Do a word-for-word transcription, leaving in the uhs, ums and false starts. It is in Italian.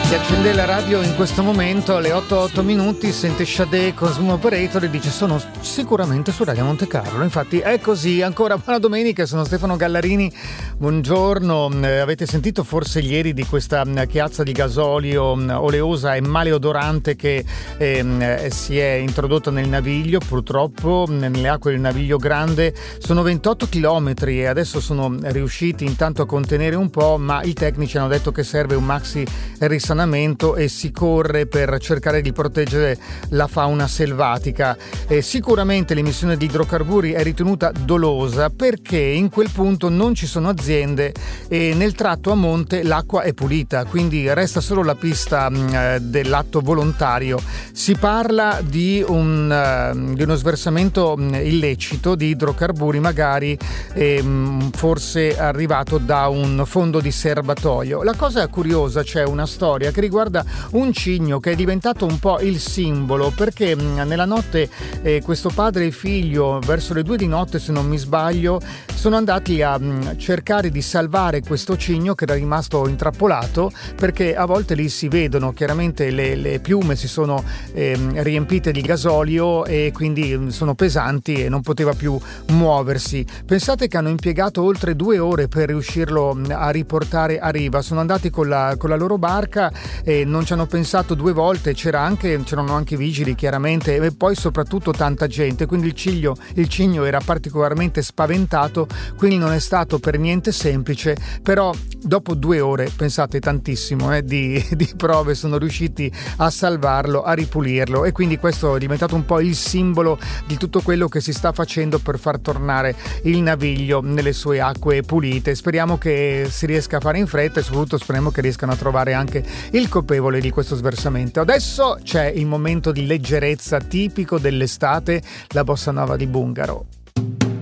Si accende la radio in questo momento alle otto e otto minuti, sente Sade con Smooth Operator e dice sono sicuramente su Radio Monte Carlo. Infatti è così. Ancora buona domenica, sono Stefano Gallarini, buongiorno. Eh, avete sentito forse ieri di questa chiazza di gasolio mh, oleosa e maleodorante che eh, si è introdotta nel Naviglio, purtroppo nelle acque del Naviglio Grande. Sono ventotto chilometri e adesso sono riusciti intanto a contenere un po', ma i tecnici hanno detto che serve un maxi risanamento e si corre per cercare di proteggere la fauna selvatica. E sicuramente l'emissione di idrocarburi è ritenuta dolosa perché in quel punto non ci sono aziende e nel tratto a monte l'acqua è pulita, quindi resta solo la pista mh, dell'atto volontario. Si parla di, un, uh, di uno sversamento mh, illecito di idrocarburi, magari eh, mh, forse arrivato da un fondo di serbatoio. La cosa curiosa, c'è una storia che riguarda un cigno che è diventato un po' il simbolo, perché nella notte eh, questo padre e figlio, verso le due di notte se non mi sbaglio, sono andati a mh, cercare di salvare questo cigno che era rimasto intrappolato, perché a volte lì si vedono chiaramente le, le piume si sono eh, riempite di gasolio e quindi mh, sono pesanti e non poteva più muoversi. Pensate che hanno impiegato oltre due ore per riuscirlo mh, a riportare a riva. Sono andati con la, con la loro barca e non ci hanno pensato due volte, c'era anche, c'erano anche vigili chiaramente e poi soprattutto tanta gente, quindi il cigno, il cigno era particolarmente spaventato, quindi non è stato per niente semplice, però dopo due ore, pensate tantissimo eh, di, di prove, sono riusciti a salvarlo, a ripulirlo e quindi questo è diventato un po' il simbolo di tutto quello che si sta facendo per far tornare il Naviglio nelle sue acque pulite. Speriamo che si riesca a fare in fretta e soprattutto speriamo che riescano a trovare anche il colpevole di questo sversamento. Adesso c'è il momento di leggerezza tipico dell'estate, la bossa nova di Bungaro.